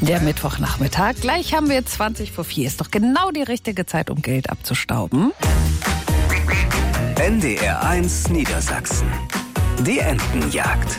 Der Mittwochnachmittag. Gleich haben wir 4:20. Ist doch genau die richtige Zeit, um Geld abzustauben. NDR 1 Niedersachsen. Die Entenjagd.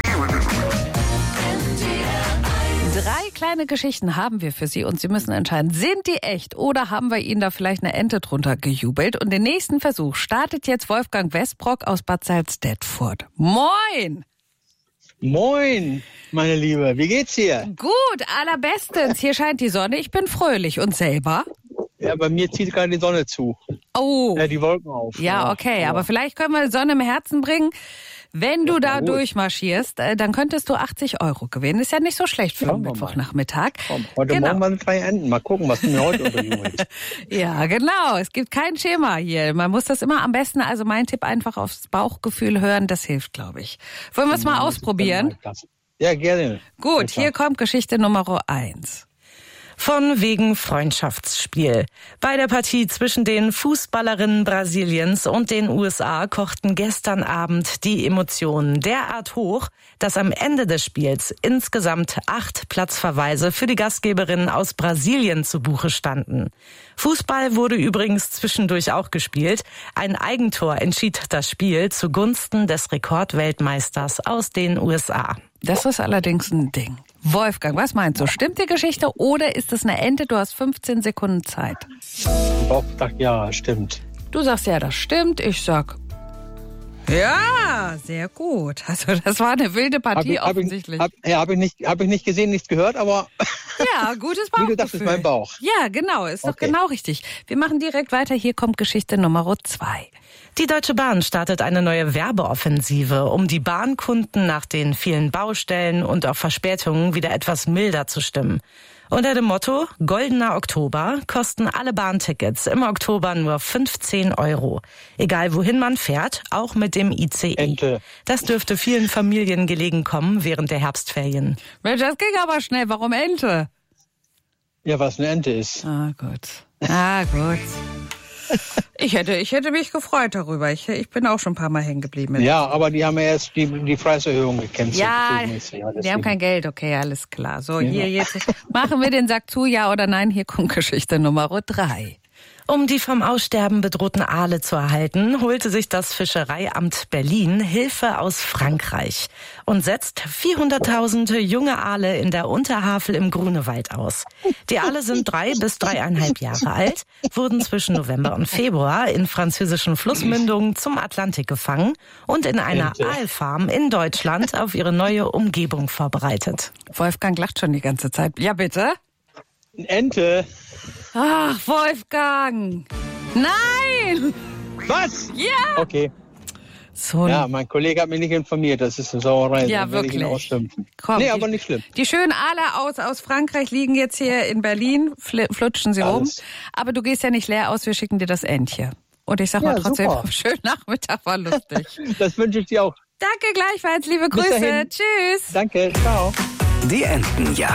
3 kleine Geschichten haben wir für Sie und Sie müssen entscheiden, sind die echt oder haben wir Ihnen da vielleicht eine Ente drunter gejubelt? Und den nächsten Versuch startet jetzt Wolfgang Westbrock aus Bad Salzdetfurt. Moin! Moin, meine Liebe. Wie geht's dir? Gut, allerbestens. Hier scheint die Sonne. Ich bin fröhlich. Und selber? Ja, bei mir zieht gerade die Sonne zu. Oh. Die Wolken auf. Ja, okay. Aber vielleicht können wir die Sonne im Herzen bringen. Wenn du da durchmarschierst, dann könntest du 80 € gewinnen. Ist ja nicht so schlecht für einen Mittwochnachmittag. Heute Morgen waren 2 Enten. Mal gucken, was du mir heute unterjubelst. Ja, genau. Es gibt kein Schema hier. Man muss das immer am besten, also mein Tipp, einfach aufs Bauchgefühl hören. Das hilft, glaube ich. Wollen wir es mal ausprobieren? Ja, gerne. Gut, hier kommt Geschichte Nummer 1. Von wegen Freundschaftsspiel. Bei der Partie zwischen den Fußballerinnen Brasiliens und den USA kochten gestern Abend die Emotionen derart hoch, dass am Ende des Spiels insgesamt 8 Platzverweise für die Gastgeberinnen aus Brasilien zu Buche standen. Fußball wurde übrigens zwischendurch auch gespielt. Ein Eigentor entschied das Spiel zugunsten des Rekordweltmeisters aus den USA. Das ist allerdings ein Ding. Wolfgang, was meinst du? Stimmt die Geschichte oder ist es eine Ente? Du hast 15 Sekunden Zeit. Bauch sagt ja, stimmt. Du sagst ja, das stimmt. Ich sag ja, sehr gut. Also das war eine wilde Partie offensichtlich. Hab ich nicht gesehen, nichts gehört, aber ja, gutes Bauchgefühl. Wie du dachtest, mein Bauch. Ja, genau, ist doch genau richtig. Wir machen direkt weiter. Hier kommt Geschichte Nummer 2. Die Deutsche Bahn startet eine neue Werbeoffensive, um die Bahnkunden nach den vielen Baustellen und auch Verspätungen wieder etwas milder zu stimmen. Unter dem Motto Goldener Oktober kosten alle Bahntickets im Oktober nur 15 €. Egal wohin man fährt, auch mit dem ICE. Ente. Das dürfte vielen Familien gelegen kommen während der Herbstferien. Mensch, das ging aber schnell. Warum Ente? Ja, was eine Ente ist. Ah, gut. Ich hätte mich gefreut darüber. Ich bin auch schon ein paar Mal hängen geblieben. Ja, aber die haben ja erst die Preiserhöhung gecancelt. Ja, die haben kein Geld. Okay, alles klar. So, hier jetzt machen wir den Sack zu, ja oder nein. Hier kommt Geschichte Nummer 3. Um die vom Aussterben bedrohten Aale zu erhalten, holte sich das Fischereiamt Berlin Hilfe aus Frankreich und setzt 400.000 junge Aale in der Unterhavel im Grunewald aus. Die Aale sind 3 bis 3,5 Jahre alt, wurden zwischen November und Februar in französischen Flussmündungen zum Atlantik gefangen und in einer Aalfarm in Deutschland auf ihre neue Umgebung vorbereitet. Wolfgang lacht schon die ganze Zeit. Ja, bitte? Ente. Ach, Wolfgang! Nein! Was? Ja! Okay. So ja, mein Kollege hat mich nicht informiert. Das ist eine Sauerei. Ja, wirklich. Komm, nee, aber nicht schlimm. Die schönen Aale aus Frankreich liegen jetzt hier in Berlin, flutschen sie rum. Aber du gehst ja nicht leer aus, wir schicken dir das Entchen. Und ich sag mal trotzdem, schönen Nachmittag, war lustig. Das wünsche ich dir auch. Danke gleichfalls, liebe Grüße. Tschüss. Danke, ciao. Die Entenjagd.